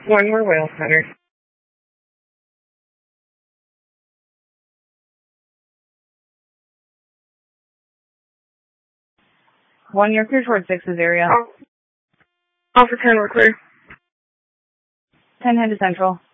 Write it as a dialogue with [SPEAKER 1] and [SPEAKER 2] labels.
[SPEAKER 1] One more whale center.
[SPEAKER 2] 1, you're clear towards 6's area.
[SPEAKER 1] Alpha 10, we're clear.
[SPEAKER 2] 10, head to Central.